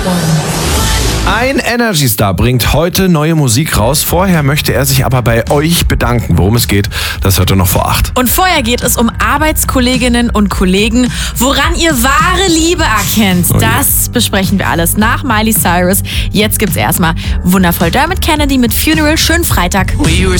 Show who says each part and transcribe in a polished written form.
Speaker 1: Ein Energy-Star bringt heute neue Musik raus. Vorher möchte er sich aber bei euch bedanken. Worum es geht, das hört ihr noch vor 8.
Speaker 2: Und vorher geht es um Arbeitskolleginnen und Kollegen, woran ihr wahre Liebe erkennt. Das besprechen wir alles nach Miley Cyrus. Jetzt gibt's erstmal wundervoll Dermot Kennedy mit Funeral. Schönen Freitag.